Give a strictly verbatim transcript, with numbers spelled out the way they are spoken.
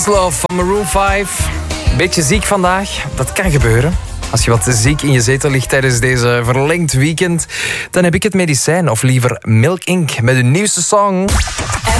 Love van Maroon vijf. Beetje ziek vandaag, dat kan gebeuren. Als je wat ziek in je zetel ligt tijdens deze verlengd weekend, dan heb ik het medicijn, of liever Milk Inc met hun nieuwste song.